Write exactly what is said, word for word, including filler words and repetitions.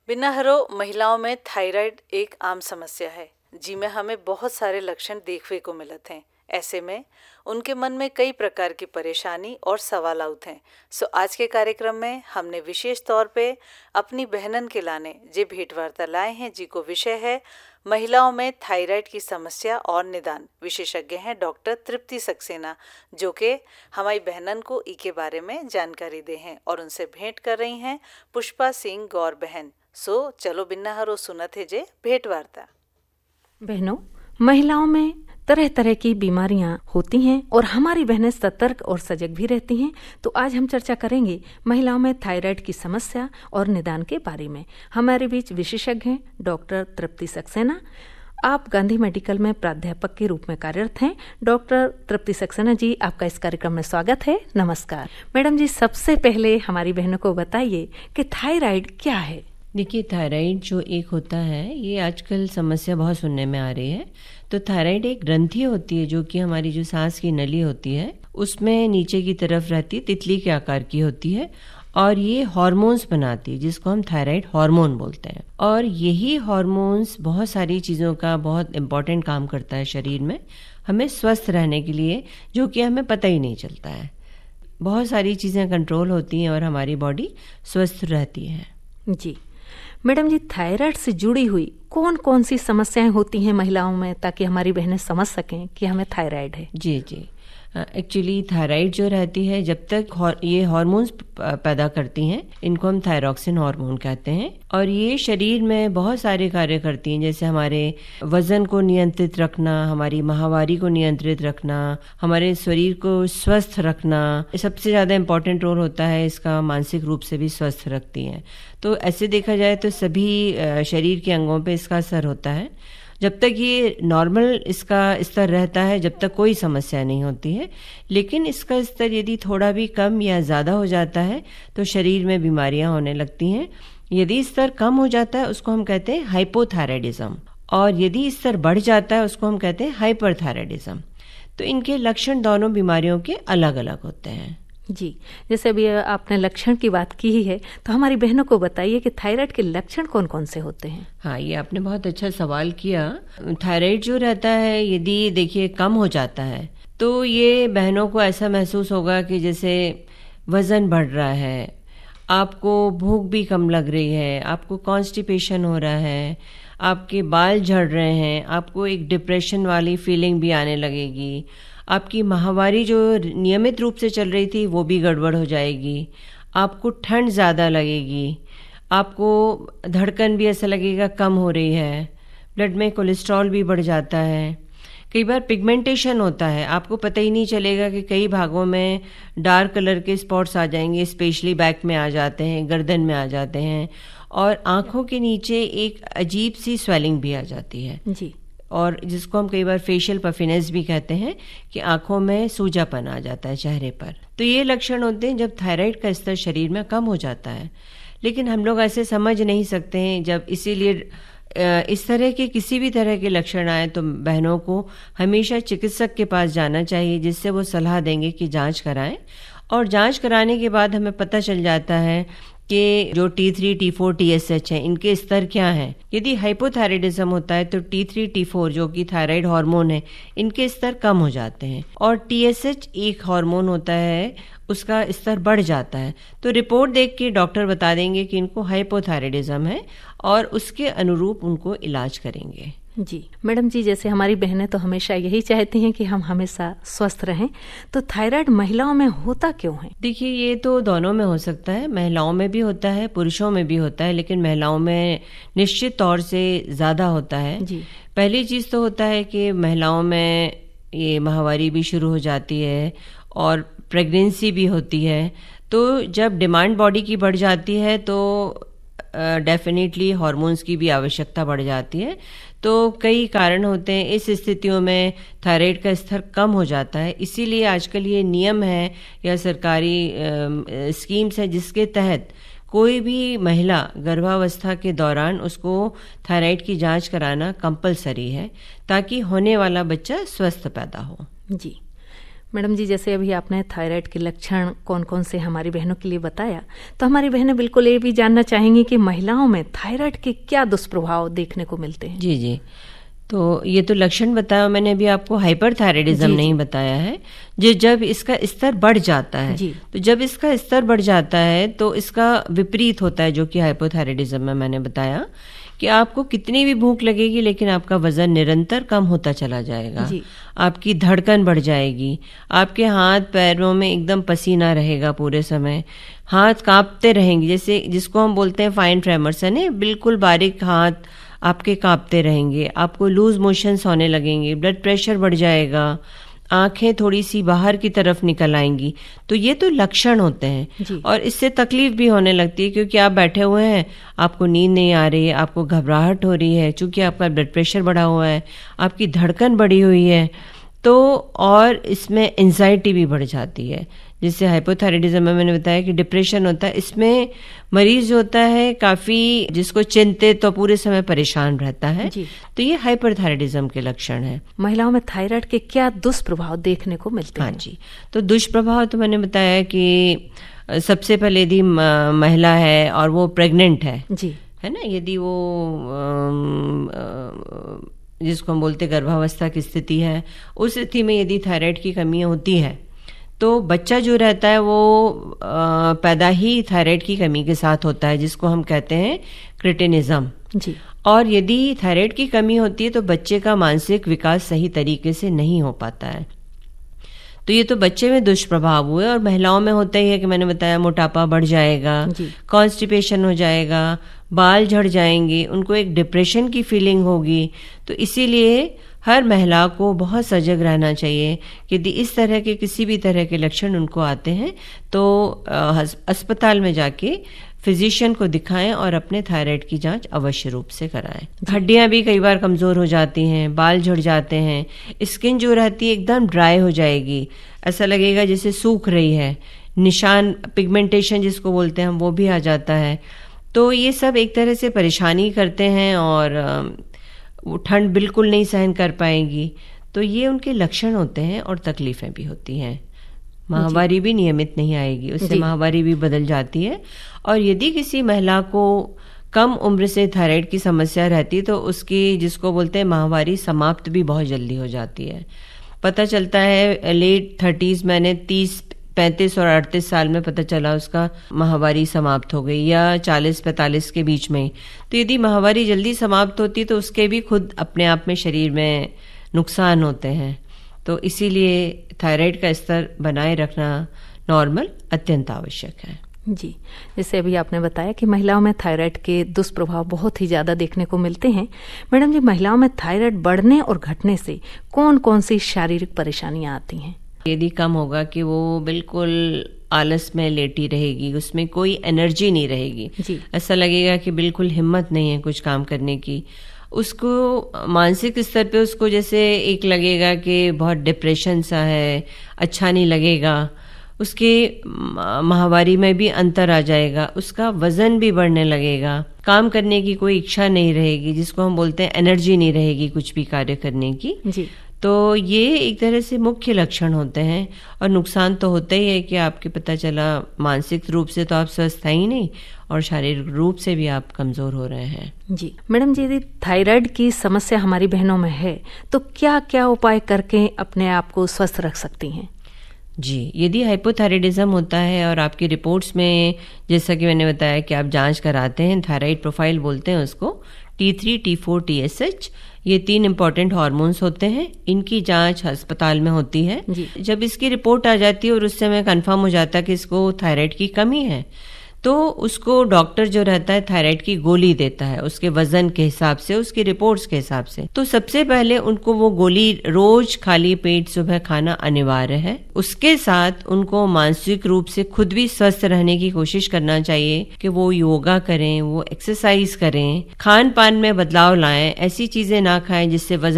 बिन्नाहरों, महिलाओं में थायराइड एक आम समस्या है जिसमें हमें बहुत सारे लक्षण देखने को मिलते हैं। ऐसे में उनके मन में कई प्रकार की परेशानी और सवाल आते हैं। सो आज के कार्यक्रम में हमने विशेष तौर पे अपनी बहनन के लाने जे भेंट वार्ता लाए हैं, जी को विषय है महिलाओं में थायराइड की समस्या और निदान। विशेषज्ञ हैं डॉक्टर तृप्ति सक्सेना, जो कि हमारी बहनन को ई के बारे में जानकारी दे हैं, और उनसे भेंट कर रही हैं पुष्पा सिंह गौर बहन। सो चलो बिन्नाहरों सुनत है जे भेंट वार्ता। बहनों, महिलाओं में तरह तरह की बीमारियां होती हैं और हमारी बहनें सतर्क और सजग भी रहती हैं। तो आज हम चर्चा करेंगे महिलाओं में थायराइड की समस्या और निदान के बारे में। हमारे बीच विशेषज्ञ हैं डॉक्टर तृप्ति सक्सेना। आप गांधी मेडिकल में प्राध्यापक के रूप में कार्यरत हैं। डॉक्टर तृप्ति सक्सेना जी, आपका इस कार्यक्रम में स्वागत है। नमस्कार। मैडम जी, सबसे पहले हमारी बहनों को बताइए कि थायराइड क्या है। देखिए, थायराइड जो एक होता है, ये आजकल समस्या बहुत सुनने में आ रही है। तो थायराइड एक ग्रंथि होती है जो कि हमारी जो सांस की नली होती है उसमें नीचे की तरफ रहती है, तितली के आकार की होती है, और ये हार्मोन्स बनाती है जिसको हम थायराइड हार्मोन बोलते हैं। और यही हार्मोन्स बहुत सारी चीज़ों का बहुत इम्पोर्टेंट काम करता है शरीर में, हमें स्वस्थ रहने के लिए, जो कि हमें पता ही नहीं चलता है। बहुत सारी चीज़ें कंट्रोल होती हैं और हमारी बॉडी स्वस्थ रहती है। जी मैडम जी, थायराइड से जुड़ी हुई कौन कौन सी समस्याएं होती हैं महिलाओं में, ताकि हमारी बहनें समझ सकें कि हमें थायराइड है। जी जी एक्चुअली थायराइड जो रहती है, जब तक ये हार्मोन्स पैदा करती हैं, इनको हम थायरॉक्सिन हार्मोन कहते हैं, और ये शरीर में बहुत सारे कार्य करती हैं, जैसे हमारे वजन को नियंत्रित रखना, हमारी माहवारी को नियंत्रित रखना, हमारे शरीर को स्वस्थ रखना। सबसे ज़्यादा इम्पोर्टेंट रोल होता है इसका, मानसिक रूप से भी स्वस्थ रखती हैं। तो ऐसे देखा जाए तो सभी शरीर के अंगों पर इसका असर होता है। जब तक ये नॉर्मल इसका स्तर रहता है, जब तक कोई समस्या नहीं होती है, लेकिन इसका स्तर यदि थोड़ा भी कम या ज़्यादा हो जाता है तो शरीर में बीमारियां होने लगती हैं। यदि स्तर कम हो जाता है उसको हम कहते हैं हाइपोथायराइडिज्म, और यदि स्तर बढ़ जाता है उसको हम कहते हैं हाइपरथायराइडिज्म। तो इनके लक्षण दोनों बीमारियों के अलग अलग होते हैं। जी, जैसे अभी आपने लक्षण की बात की ही है, तो हमारी बहनों को बताइए कि थायराइड के लक्षण कौन कौन से होते हैं। हाँ, ये आपने बहुत अच्छा सवाल किया। थायराइड जो रहता है, यदि देखिए कम हो जाता है तो ये बहनों को ऐसा महसूस होगा कि जैसे वज़न बढ़ रहा है, आपको भूख भी कम लग रही है, आपको कॉन्स्टिपेशन हो रहा है, आपके बाल झड़ रहे हैं, आपको एक डिप्रेशन वाली फीलिंग भी आने लगेगी, आपकी माहवारी जो नियमित रूप से चल रही थी वो भी गड़बड़ हो जाएगी, आपको ठंड ज़्यादा लगेगी, आपको धड़कन भी ऐसा लगेगा कम हो रही है, ब्लड में कोलेस्ट्रॉल भी बढ़ जाता है। कई बार पिगमेंटेशन होता है, आपको पता ही नहीं चलेगा कि कई भागों में डार्क कलर के स्पॉट्स आ जाएंगे, स्पेशली बैक में आ जाते हैं, गर्दन में आ जाते हैं, और आँखों के नीचे एक अजीब सी स्वेलिंग भी आ जाती है जी, और जिसको हम कई बार फेशियल पफिनेस भी कहते हैं, कि आंखों में सूजापन आ जाता है चेहरे पर। तो ये लक्षण होते हैं जब थायराइड का स्तर शरीर में कम हो जाता है। लेकिन हम लोग ऐसे समझ नहीं सकते हैं, जब इसीलिए इस तरह के किसी भी तरह के लक्षण आए तो बहनों को हमेशा चिकित्सक के पास जाना चाहिए, जिससे वो सलाह देंगे कि जांच कराएं। और जांच कराने के बाद हमें पता चल जाता है कि जो T three, T four, T S H है, इनके स्तर क्या हैं। यदि हाइपोथायराइडिज्म होता है तो टी थ्री, टी फोर जो कि थायराइड हार्मोन है, इनके स्तर कम हो जाते हैं, और टी एस एच एक हार्मोन होता है, उसका स्तर बढ़ जाता है। तो रिपोर्ट देख के डॉक्टर बता देंगे कि इनको हाइपोथायराइडिज्म है और उसके अनुरूप उनको इलाज करेंगे। जी मैडम जी, जैसे हमारी बहनें तो हमेशा यही चाहती हैं कि हम हमेशा स्वस्थ रहें, तो थायराइड महिलाओं में होता क्यों है? देखिए, ये तो दोनों में हो सकता है, महिलाओं में भी होता है, पुरुषों में भी होता है, लेकिन महिलाओं में निश्चित तौर से ज़्यादा होता है। जी, पहली चीज़ तो होता है कि महिलाओं में ये माहवारी भी शुरू हो जाती है और प्रेगनेंसी भी होती है। तो जब डिमांड बॉडी की बढ़ जाती है तो डेफिनेटली uh, हार्मोन्स की भी आवश्यकता बढ़ जाती है। तो कई कारण होते हैं, इस स्थितियों में थायराइड का स्तर कम हो जाता है। इसीलिए आजकल ये नियम है या सरकारी uh, स्कीम्स है जिसके तहत कोई भी महिला गर्भावस्था के दौरान उसको थायराइड की जांच कराना कंपलसरी है, ताकि होने वाला बच्चा स्वस्थ पैदा हो। जी मैडम जी, जैसे अभी आपने थायराइड के लक्षण कौन कौन से हमारी बहनों के लिए बताया, तो हमारी बहनें बिल्कुल ये भी जानना चाहेंगी कि महिलाओं में थायराइड के क्या दुष्प्रभाव देखने को मिलते हैं। जी जी, तो ये तो लक्षण बताया मैंने, अभी आपको हाइपरथायराइडिज्म नहीं बताया है। जो जब इसका स्तर बढ़ जाता है, तो जब इसका स्तर बढ़ जाता है तो इसका विपरीत होता है, जो कि हाइपोथायराइडिज्म में मैंने बताया कि आपको कितनी भी भूख लगेगी लेकिन आपका वजन निरंतर कम होता चला जाएगा, आपकी धड़कन बढ़ जाएगी, आपके हाथ पैरों में एकदम पसीना रहेगा पूरे समय, हाथ कांपते रहेंगे, जैसे जिसको हम बोलते हैं फाइन ट्रेमर्स, है ना, बिल्कुल बारीक हाथ आपके कांपते रहेंगे, आपको लूज मोशंस होने लगेंगे, ब्लड प्रेशर बढ़ जाएगा, आंखें थोड़ी सी बाहर की तरफ निकल आएंगी। तो ये तो लक्षण होते हैं, और इससे तकलीफ भी होने लगती है क्योंकि आप बैठे हुए हैं, आपको नींद नहीं आ रही है, आपको घबराहट हो रही है, चूंकि आपका ब्लड प्रेशर बढ़ा हुआ है, आपकी धड़कन बढ़ी हुई है, तो और इसमें एंजाइटी भी बढ़ जाती है। जिससे हाइपोथायराइडिज्म में मैंने बताया कि डिप्रेशन होता है, इसमें मरीज जो होता है काफी, जिसको चिंतित तो पूरे समय परेशान रहता है, तो ये हाइपरथायराइडिज्म के लक्षण है। महिलाओं में थायराइड के क्या दुष्प्रभाव देखने को मिलते हैं? हाँ जी, तो दुष्प्रभाव तो मैंने बताया कि सबसे पहले यदि महिला है और वो प्रेग्नेंट है जी, है ना, यदि वो जिसको हम बोलते गर्भावस्था की स्थिति है, उस स्थिति में यदि थायराइड की कमी होती है तो बच्चा जो रहता है वो आ, पैदा ही थायराइड की कमी के साथ होता है, जिसको हम कहते हैं क्रिटिनिज्म जी। और यदि थायराइड की कमी होती है तो बच्चे का मानसिक विकास सही तरीके से नहीं हो पाता है। तो ये तो बच्चे में दुष्प्रभाव हुए, और महिलाओं में होता ही है कि मैंने बताया मोटापा बढ़ जाएगा, कॉन्स्टिपेशन हो जाएगा, बाल झड़ जाएंगे, उनको एक डिप्रेशन की फीलिंग होगी। तो इसीलिए हर महिला को बहुत सजग रहना चाहिए कि यदि इस तरह के किसी भी तरह के लक्षण उनको आते हैं तो अस्पताल में जाके फिजिशियन को दिखाएं और अपने थायराइड की जांच अवश्य रूप से कराएं। हड्डियां भी कई बार कमजोर हो जाती हैं, बाल झड़ जाते हैं, स्किन जो रहती है एकदम ड्राई हो जाएगी, ऐसा लगेगा जैसे सूख रही है, निशान पिगमेंटेशन जिसको बोलते हैं हम, वो भी आ जाता है। तो ये सब एक तरह से परेशानी करते हैं और वो ठंड बिल्कुल नहीं सहन कर पाएंगी। तो ये उनके लक्षण होते हैं और तकलीफें भी होती हैं। माहवारी भी नियमित नहीं आएगी, उससे माहवारी भी बदल जाती है। और यदि किसी महिला को कम उम्र से थायराइड की समस्या रहती है तो उसकी, जिसको बोलते हैं माहवारी, समाप्त भी बहुत जल्दी हो जाती है। पता चलता है लेट थर्टीज, मैंने तीस पैंतीस और अड़तीस साल में पता चला उसका माहवारी समाप्त हो गई, या चालीस पैंतालीस के बीच में। तो यदि माहवारी जल्दी समाप्त होती तो उसके भी खुद अपने आप में शरीर में नुकसान होते हैं। तो इसीलिए थायराइड का स्तर बनाए रखना नॉर्मल अत्यंत आवश्यक है जी। जैसे अभी आपने बताया कि महिलाओं में थायराइड के दुष्प्रभाव बहुत ही ज़्यादा देखने को मिलते हैं। मैडम जी, महिलाओं में थायराइड बढ़ने और घटने से कौन कौन सी शारीरिक परेशानियां आती हैं? यदि कम होगा कि वो बिल्कुल आलस में लेटी रहेगी, उसमें कोई एनर्जी नहीं रहेगी, ऐसा लगेगा कि बिल्कुल हिम्मत नहीं है कुछ काम करने की। उसको मानसिक स्तर पे उसको जैसे एक लगेगा कि बहुत डिप्रेशन सा है, अच्छा नहीं लगेगा, उसके माहवारी में भी अंतर आ जाएगा, उसका वजन भी बढ़ने लगेगा, काम करने की कोई इच्छा नहीं रहेगी, जिसको हम बोलते हैं एनर्जी नहीं रहेगी कुछ भी कार्य करने की जी। तो ये एक तरह से मुख्य लक्षण होते हैं। और नुकसान तो होता ही है कि आपके पता चला मानसिक रूप से तो आप स्वस्थ हैं ही नहीं, और शारीरिक रूप से भी आप कमजोर हो रहे हैं जी। मैडम जी, यदि थायराइड की समस्या हमारी बहनों में है तो क्या क्या उपाय करके अपने आप को स्वस्थ रख सकती हैं? जी, यदि हाइपोथायराइडिज्म होता है और आपकी रिपोर्ट्स में, जैसा कि मैंने बताया कि आप जांच कराते हैं, थायराइड प्रोफाइल बोलते हैं उसको, T three, T four, T S H, ये तीन इंपॉर्टेंट हार्मोन्स होते हैं, इनकी जांच अस्पताल में होती है। जब इसकी रिपोर्ट आ जाती है और उस समय कंफर्म हो जाता है कि इसको थायराइड की कमी है, तो उसको डॉक्टर जो रहता है थायराइड की गोली देता है उसके वजन के हिसाब से, उसकी रिपोर्ट्स के हिसाब से। तो सबसे पहले उनको वो गोली रोज खाली पेट सुबह खाना अनिवार्य है। उसके साथ उनको मानसिक रूप से खुद भी स्वस्थ रहने की कोशिश करना चाहिए कि वो योगा करें, वो एक्सरसाइज करें, खान पान में बदलाव लाएं, ऐसी चीजें ना खाएं जिससे वजन